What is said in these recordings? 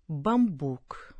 Бамбук.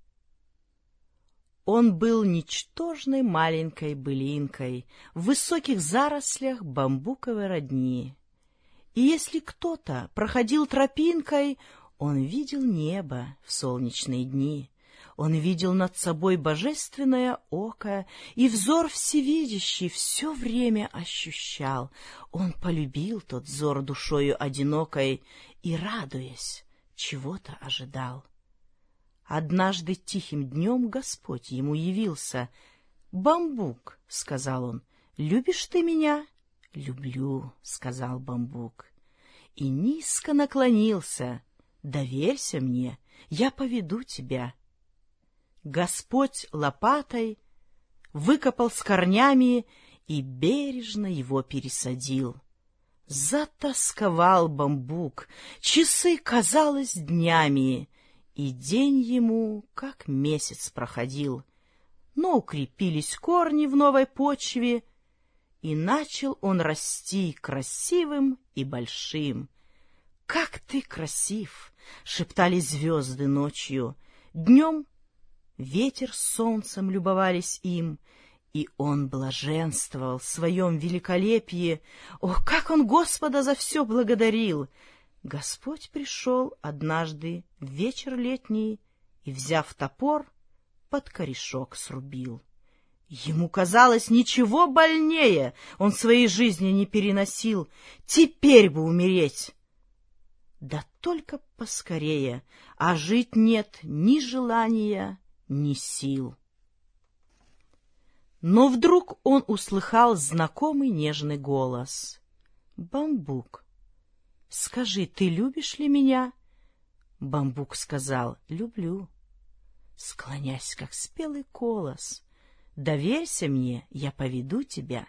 Он был ничтожной маленькой былинкой в высоких зарослях бамбуковой родни. И если кто-то проходил тропинкой, он видел небо в солнечные дни. Он видел над собой божественное око, и взор всевидящий все время ощущал. Он полюбил тот взор душою одинокой и, радуясь, чего-то ожидал. Однажды тихим днем Господь ему явился. «Бамбук», — сказал он, — «любишь ты меня?» «Люблю», — сказал бамбук. И низко наклонился. «Доверься мне, я поведу тебя». Господь лопатой выкопал с корнями и бережно его пересадил. Затосковал бамбук, часы, казалось, днями, и день ему, как месяц, проходил. Но укрепились корни в новой почве, и начал он расти красивым и большим. «Как ты красив!» — шептали звезды ночью. Днем ветер с солнцем любовались им, и он блаженствовал в своем великолепии. О, как он Господа за все благодарил! Господь пришел однажды в вечер летний и, взяв топор, под корешок срубил. Ему казалось, ничего больнее он своей жизни не переносил. Теперь бы умереть! Да только поскорее, а жить нет ни желания, ни сил. Но вдруг он услыхал знакомый нежный голос. «Бамбук, скажи, ты любишь ли меня?» Бамбук сказал: «Люблю». Склонясь, как спелый колос, «Доверься мне, я поведу тебя».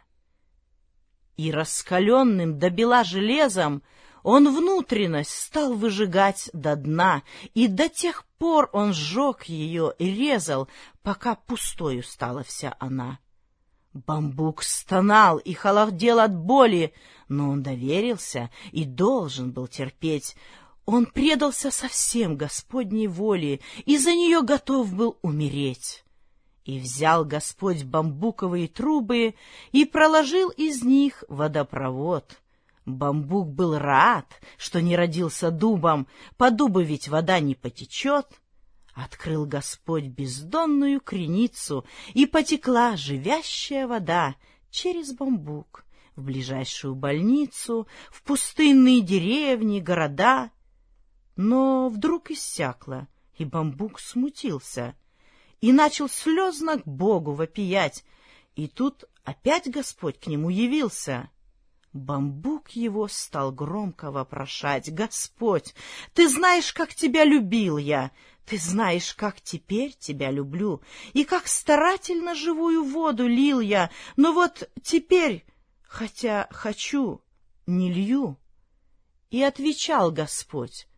И раскаленным до бела железом он внутренность стал выжигать до дна, и до тех пор он сжег ее и резал, пока пустою стала вся она. Бамбук стонал и холодел от боли, но он доверился и должен был терпеть. Он предался совсем Господней воле и за нее готов был умереть. И взял Господь бамбуковые трубы и проложил из них водопровод. Бамбук был рад, что не родился дубом, по дубу ведь вода не потечет. Открыл Господь бездонную креницу, и потекла живящая вода через бамбук в ближайшую больницу, в пустынные деревни, города. Но вдруг иссякла, и бамбук смутился и начал слезно к Богу вопиять. И тут опять Господь к нему явился. Бамбук его стал громко вопрошать: «Господь, ты знаешь, как тебя любил я, ты знаешь, как теперь тебя люблю, и как старательно живую воду лил я, но вот теперь, хотя хочу, не лью». И отвечал Господь: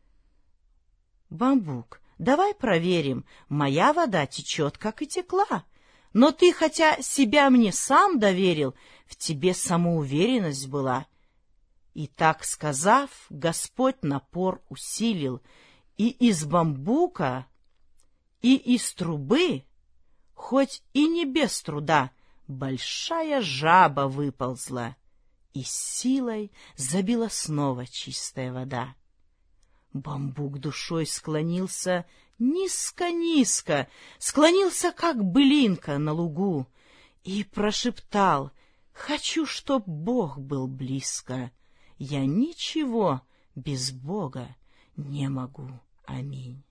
«Бамбук, давай проверим, моя вода течет, как и текла. Но ты, хотя себя мне сам доверил, в тебе самоуверенность была». И так сказав, Господь напор усилил, и из бамбука, и из трубы, хоть и не без труда, большая жаба выползла, и с силой забила снова чистая вода. Бамбук душой склонился низко-низко, склонился, как былинка на лугу, и прошептал: «Хочу, чтоб Бог был близко. Я ничего без Бога не могу. Аминь».